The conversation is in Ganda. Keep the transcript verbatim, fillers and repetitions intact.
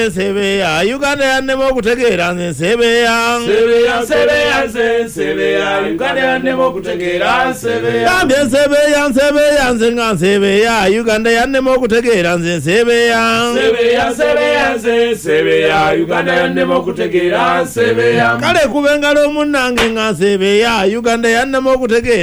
Sebeya Uganda yannema okutegeera nze Sebeya Sebeya Sebeya nze Sebeya Uganda yannema okutegeera Sebeya Gambye Sebeya Sebeya nze nga Sebeya Uganda yannema okutegeera nze Sebeya Sebeya Sebeya nze Sebeya Uganda yannema okutegeera Sebeya Kale kuba engalo munnange nga Sebeya Uganda yannema okutegeera